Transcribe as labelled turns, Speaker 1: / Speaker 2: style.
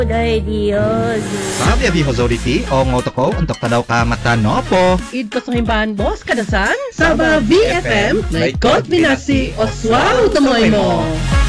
Speaker 1: Day Dios.
Speaker 2: Sabi abi Authority o ngotoko untuk tadaw ka mata no po.
Speaker 1: Id ko sa himbahan boss kadasan?
Speaker 3: Saba VFM, na ikot binasi, oswal tumoy mo.